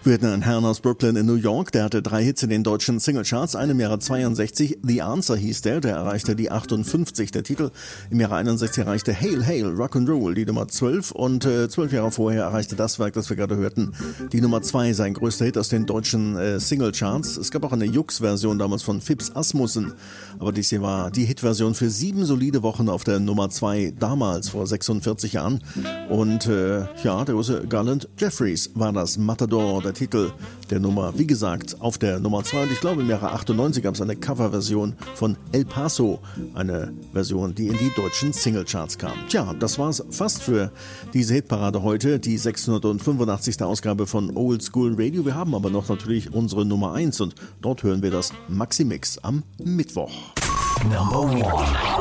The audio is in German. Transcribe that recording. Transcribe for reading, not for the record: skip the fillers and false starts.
Wir hatten einen Herrn aus Brooklyn in New York, der hatte 3 Hits in den deutschen Singlecharts. Einem im Jahre 62, The Answer hieß der erreichte die 58. Der Titel im Jahre 61 erreichte Hail Hail Rock'n'Roll, die Nummer 12. Und 12 Jahre vorher erreichte das Werk, das wir gerade hörten, die Nummer 2, sein größter Hit aus den deutschen Singlecharts. Es gab auch eine Jux-Version damals von Phipps Asmussen, aber dies hier war die Hitversion für 7 solide Wochen auf der Nummer 2, damals vor 46 Jahren. Und der große Garland Jeffries war das, Matador, der Titel der Nummer, wie gesagt, auf der Nummer 2. Und ich glaube, im Jahre 98 gab es eine Coverversion von El Paso, eine Version, die in die deutschen Singlecharts kam. Tja, das war's fast für diese Hitparade heute, die 685. Ausgabe von Old School Radio. Wir haben aber noch natürlich unsere Nummer 1 und dort hören wir das Maxi-Mix am Mittwoch. Number 1.